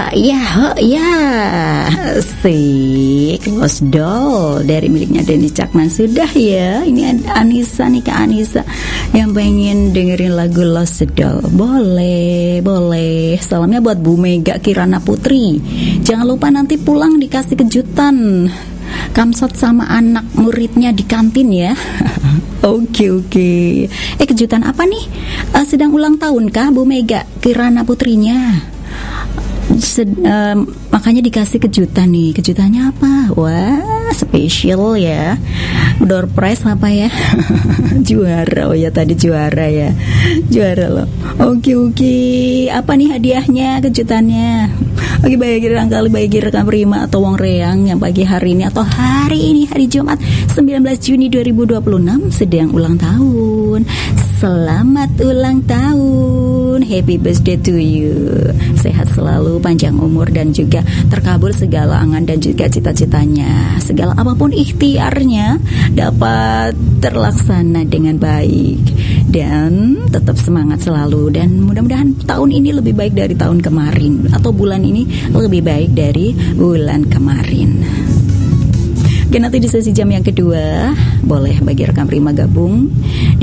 Ya, si Close Doll dari miliknya Denny Caknan sudah ya. Ini Anissa nih, Kak Anissa yang pengen dengerin lagu Close Doll. Boleh. Salamnya buat Bu Mega Kirana Putri. Jangan lupa nanti pulang dikasih kejutan. Kamsot sama anak muridnya di kantin ya. Oke. Kejutan apa nih? Sedang ulang tahun kah Bu Mega Kirana Putrinya? Makanya dikasih kejutan nih. Kejutannya apa? Wah, spesial ya. Door prize apa ya? Juara. Oh ya, tadi juara ya. Juara loh. Oke. Apa nih hadiahnya, kejutannya? Oke, bagi rekan Prima atau Wong Reang yang pagi hari ini atau hari ini hari Jumat 19 Juni 2026 sedang ulang tahun. Selamat ulang tahun. Happy birthday to you. Sehat selalu, panjang umur dan juga terkabul segala angan dan juga cita-citanya. Segala apapun ikhtiarnya dapat terlaksana dengan baik dan tetap semangat selalu, dan mudah-mudahan tahun ini lebih baik dari tahun kemarin atau bulan ini lebih baik dari bulan kemarin. Oke, nanti di sesi jam yang kedua boleh bagi rekan Prima gabung di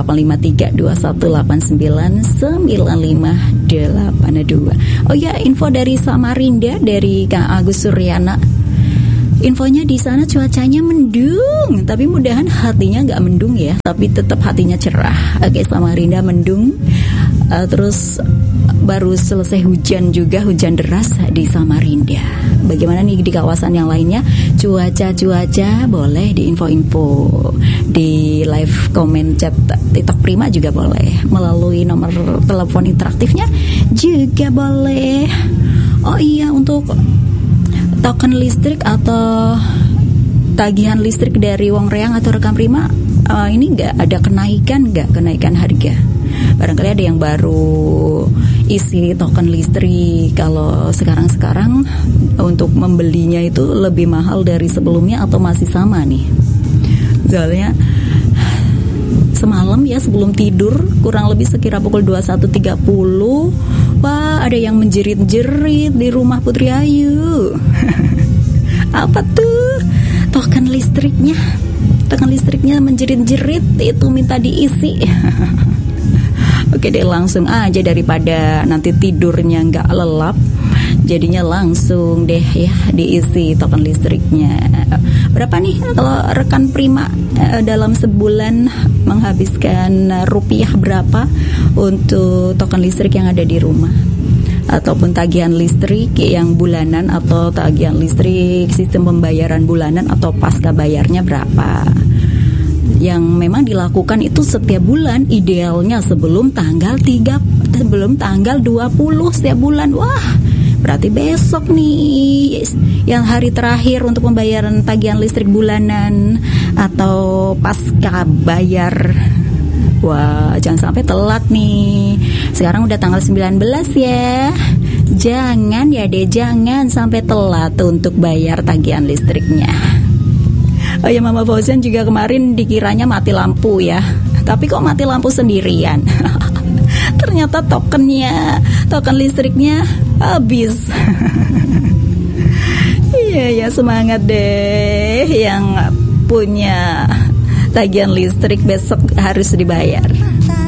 085321899582. Oh ya, info dari Samarinda dari Kang Agus Suryana. Infonya di sana cuacanya mendung, tapi mudahan hatinya nggak mendung ya, tapi tetap hatinya cerah. Oke, Samarinda mendung, terus baru selesai hujan juga, hujan deras di Samarinda. Bagaimana nih di kawasan yang lainnya? Cuaca boleh di info-info di live comment chat TikTok Prima juga boleh, melalui nomor telepon interaktifnya juga boleh. Oh iya, untuk token listrik atau tagihan listrik dari Wong Reang atau rekan Prima, ini nggak ada kenaikan harga. Barangkali ada yang baru isi token listrik. Kalau sekarang untuk membelinya itu lebih mahal dari sebelumnya atau masih sama nih? Soalnya semalam ya sebelum tidur kurang lebih sekira pukul 21.30, wah, ada yang menjerit-jerit di rumah Putri Ayu. Apa tuh? Token listriknya menjerit-jerit, itu minta diisi. Oke deh, langsung aja daripada nanti tidurnya nggak lelap, jadinya langsung deh ya diisi token listriknya. Berapa nih kalau rekan Prima dalam sebulan menghabiskan rupiah berapa untuk token listrik yang ada di rumah? Ataupun tagihan listrik yang bulanan atau tagihan listrik sistem pembayaran bulanan atau pasca bayarnya berapa? Yang memang dilakukan itu setiap bulan, idealnya sebelum tanggal 20 setiap bulan. Wah, berarti besok nih yang hari terakhir untuk pembayaran tagihan listrik bulanan atau pasca bayar. Wah, jangan sampai telat nih. Sekarang udah tanggal 19 ya. Jangan sampai telat untuk bayar tagihan listriknya. Oh ya, Mama Fauzan juga kemarin dikiranya mati lampu ya. Tapi kok mati lampu sendirian? Ternyata token listriknya habis. Iya, semangat deh yang punya tagihan listrik besok harus dibayar.